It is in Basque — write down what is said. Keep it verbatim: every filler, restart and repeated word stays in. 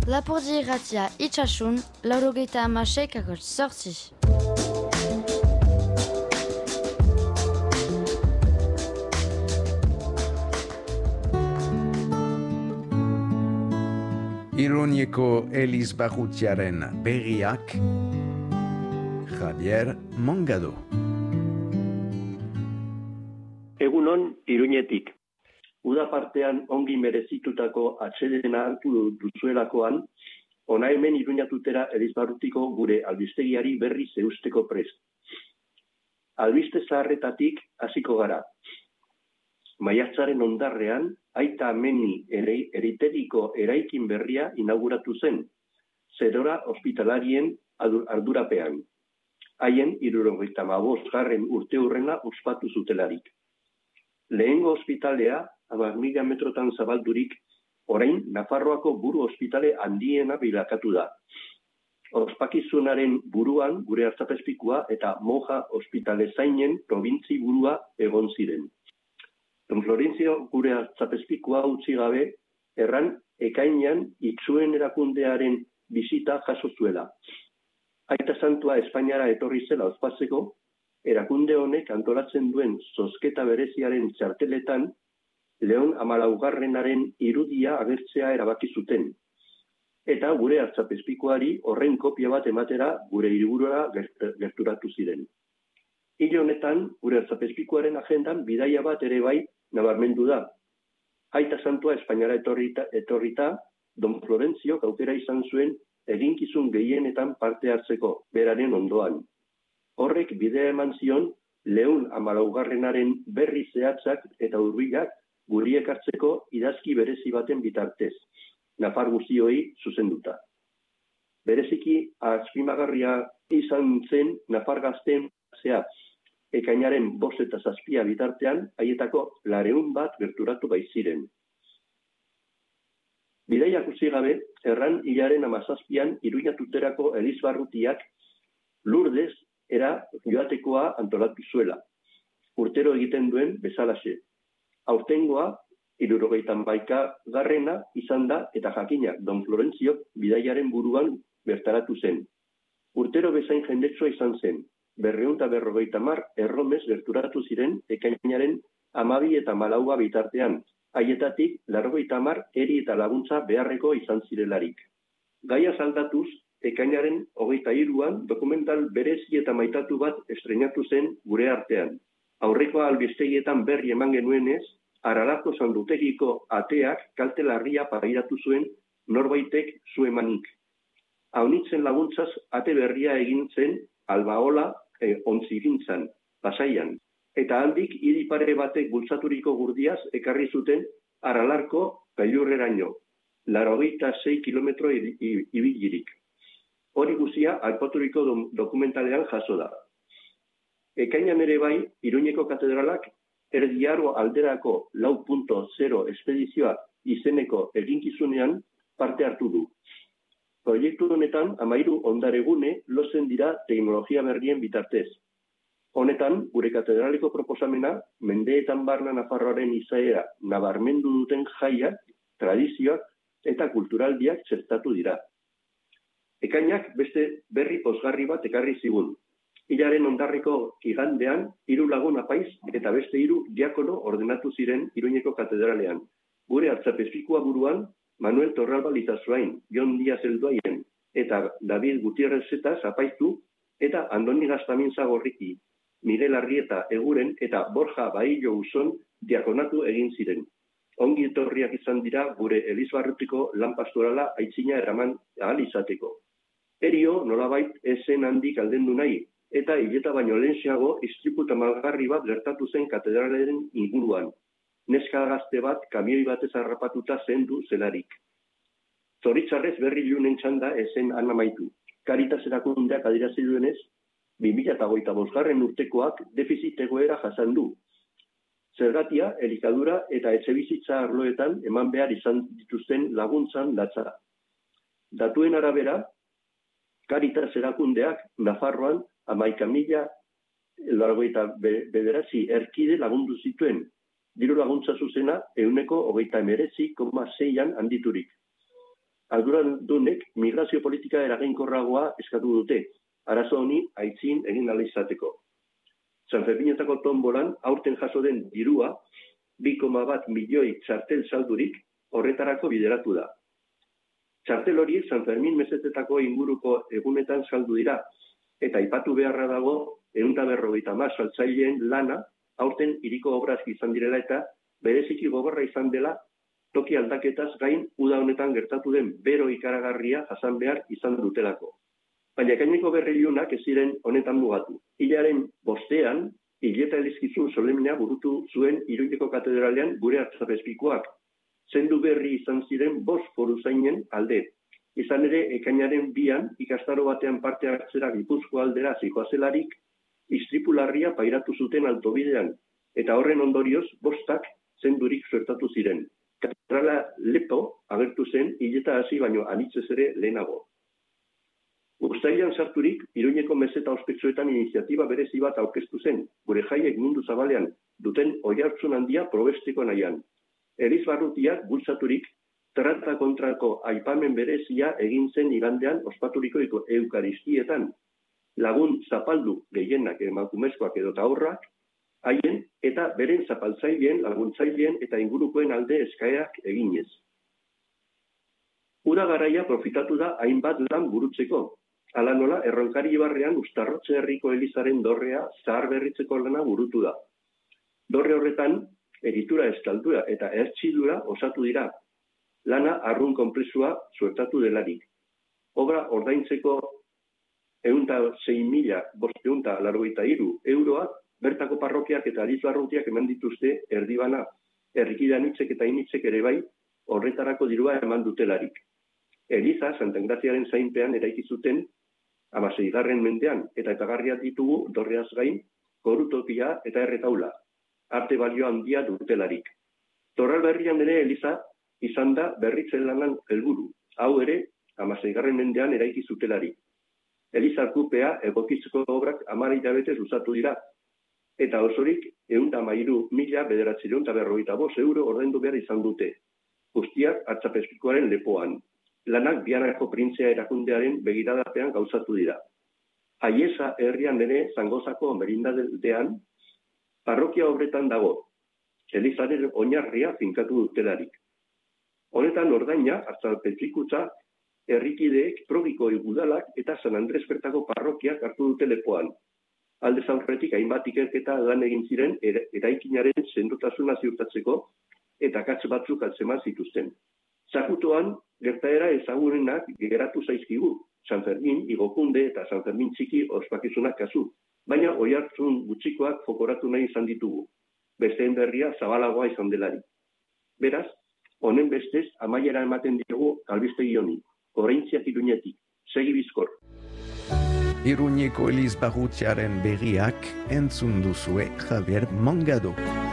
Lapurdi irratia itxasun, laurogeita hamasek akot sortzi. Iruñeko Elizbarrutiaren berriak, Javier Mongado. Egunon Iruñetik. Uda partean ongi merezitutako atsedena hartu duzuelakoan, ona hemen Iruñatutera Elizbarrutiko gure albistegiari berri zeusteko prest. Albiste zaharretatik hasiko gara. Maiatzaren ondarrean, Aita Ameni ere, eritegiko eraikin berria inauguratu zen, Zerora ospitalarien ardurapean. Haien hirurogeita hamabost garren urte hurrena ospatu zutelarik. Lehengo ospitalea, hamar mila metrotan zabaldurik, orain Nafarroako buru ospitale handiena bilakatu da. Ospakizunaren buruan gure artzapezpikua eta Moja ospitale zainen probintzi burua egon ziren. Don Florencio gure artzapezpikua utzi gabe, erran ekainean itzuen erakundearen bisita jaso zuela. Aita Santua Espainiara etorri zela ospatzeko, erakunde honek antolatzen duen zozketa bereziaren txarteletan, Leon hamalaugarrenaren irudia agertzea erabaki zuten. Eta gure artzapezpikuari horren kopia bat ematera gure hiriburura gerturatu ziren. Hile honetan, gure artzapezpikuaren agendan bidaia bat ere bai nabarmendu da. Aita Santua Espainiara etorrita, etorrita Don Florencio aukera izan zuen eginkizun gehienetan parte hartzeko, beraren ondoan. Horrek bidea eman zion Leon hamalaugarrenaren berri zehatzak eta hurbilak guri ekartzeko idazki berezi baten bitartez, Nafar guztioi zuzenduta. Bereziki azpimagarria izan zen Nafar gazteen zehatz, ekainaren bost eta zazpia bitartean, haietako lareun bat gerturatu baiziren. Bidaiak utzi gabe, erran hilaren hamazazpian Iruñatuterako Elizbarrutiak Lourdes era joatekoa antolatu zuela. Urtero egiten duen bezalaxe. Aurtengoa, hirurogeita hamaika garrena izan da eta jakina Don Florencio bidaiaren buruan bertaratu zen. Urtero bezain jendetsua izan zen. Berreun eta berrogeita hamar erromez gerturatu ziren ekainaren hamabi eta malaua bitartean. Haietatik, larrogeita hamar eri eta laguntza beharreko izan zirelarik. Gaia saldatuz, ekainaren hogeita hiruan dokumental berezi eta maitatu bat estreinatu zen gure artean. Aurreko albistegietan berri eman genuenez, Aralarko sandutegiko ateak kalte larria pairatu zuen norbaitek zu emanik. Haunitzen laguntzaz ate berria egin zen Albaola e, ontzigintzan, Pasaian. Eta handik hiri pare batek bultzaturiko gurdiaz ekarri zuten Aralarko gailurreraino, laurogeita sei kilometro ibilirik. Hori guzia alpaturiko dokumentalean jaso da. Ekainan ere bai, Iruñeko katedralak Erdiaro alderako lau puntu zero espedizioa izeneko eginkizunean parte hartu du. Proiektu honetan hamairu ondaregune lotzen dira teknologia berrien bitartez. Honetan, gure katedraliko proposamena, mendeetan barna Nafarroaren izaera nabarmendu duten jaiak, tradizioak eta kulturaldiak txertatu dira. Ekainak beste berri pozgarri bat ekarri zigun. Hilaren ondarriko igandean, hiru lagun apaiz eta beste hiru diakono ordenatu ziren Iruñeko katedralean. Gure artzapezpikua buruan, Manuel Torralba Litazuain, Jon Diaz Elduaien eta David Gutierrez Zetaz apaiztu eta Andoni Gaztaminza Gorriki, Miguel Arrieta Eguren eta Borja Baillo Uson diakonatu egin ziren. Ongi etorriak izan dira gure Elizbarrutiko lan pastorala aitzina eraman ahal izateko. Erio nolabait esen handik aldendu nahi, eta hileta baino lehenxeago istripu tamalgarri bat gertatu zen katedralaren inguruan. Neska gazte bat kamioi batez harrapatuta zendu zelarik. Zoritzarrez berri ilunen txanda esen anamaitu. Caritas erakundeak adierazi duenez, bi mila hogeita bosgarren urtekoak defizit egoera jasan du. Zergatia, elikadura eta etxebizitza arloetan eman behar izan dituzten laguntzan datza. Datuen arabera, Caritas erakundeak Nafarroan hamaika mila laurogeita bederatzi erkide lagundu zituen, diru laguntza zuzena ehuneko hogeita hemeretzi koma seian handiturik. arduradunek migrazio politika eraginkorragoa eskatu dute, arazo honi aitzin egin ahal izateko. San Ferminetako tombolan aurten jaso den dirua bi koma bat milioi txartel saldurik horretarako bideratu da. Txartel horiek San Fermin mesetetako inguruko egunetan saldu dira, eta aipatu beharra dago ehun eta berrogeita hamar saltzaileen lana aurten hiriko obrazki izan direla eta bereziki gogorra izan dela toki aldaketaz gain uda honetan gertatu den bero ikaragarria jasan behar izan dutelako. Baina ekaineko berrilunak ez ziren honetan mugatu. Hilaren bostean, hileta elizkizun solemnea burutu zuen Iruñeko katedralean gure artzapezpikuak. Zendu berri izan ziren bost foruzainen alde. Izan ere, ekainaren bian, ikastaro batean parte hartzera Gipuzko aldera zihoazelarik, istripularria pairatu zuten altobidean, eta horren ondorioz bostak zendurik suertatu ziren. Katedrala lepo agertu zen hileta hasi baino anitzez ere lehenago. Uztailean sarturik, Iruñeko meseta ospetsuetan iniziatiba berezi bat aurkeztu zen, gure jaiek mundu zabalean duten oihartzun handia probesteko nahian. Elizbarrutiak bultzaturik, trata kontrako aipamen berezia egin zen igandean ospaturiko eukaristietan. Lagun zapaldu gehienak emakumezkoak edo taurrak, haien eta beren zapaltzaileen, laguntzaileen eta ingurukoen alde eskaerak eginez. Uda garaia profitatu da hainbat lan burutzeko. Hala nola, Erronkari ibarrean Uztarrotze herriko elizaren dorrea zahar berritzeko lana burutu da. Dorre horretan, eritura estaldura eta ertxidura osatu dira. Lana arrun konplexua suertatu delarik. Obra ordaintzeko ehun eta sei mila bostehun eta laurogeita hiru euroak bertako parrokiak eta Elizbarrutiak eman dituzte erdibana, herrikide anitzek eta initzek ere bai horretarako dirua eman dutelarik. Eliza, Santa Engraziaren zainpean eraiki zuten hamaseigarren mendean, eta etagarriak ditugu dorreaz gain, korutopia eta erretaula, arte balio handia dutelarik. Torral berrian ere Eliza izan da berritzen lanan helburu, hau ere hamaseigarren mendean eraiki zutelarik. Eliza kupea egokitzeko obrak hamar hilabetez luzatu dira, eta osorik ehun eta hamairu mila bederatziehun eta berrogeita bost euro ordaindu behar izan dute, guztiak artzapezpikuaren lepoan. Lanak Bianako printzea erakundearen begiradapean gauzatu dira. Aiesa herrian ere Zangozako merindadean parrokia obretan dago, Elizaren oinarria finkatu dutelarik. Honetan ordaina, artzapezpikutza, herrikideek Progiko udalak eta San Andres bertako parrokiak hartu dute lepoan. Aldez aurretik hainbat ikerketa lan egin ziren eraikinaren sendotasuna ziurtatzeko eta akats batzuk atzeman zituzten. Zakutoan, gertaera ezagunenak geratu zaizkigu, San Fermin, Igokunde eta San Fermin txiki ospakizunak kasu, baina oihartzun gutxikoak fokoratu nahi izan ditugu, besteen berria zabalagoa izan delari. Beraz, honen bestez amaiera ematen diogu albistegi honi, oraintziak Iruñetik, segi bizkor. Iruñeko Elizbarrutiaren berriak entzun duzue Javier Mangado.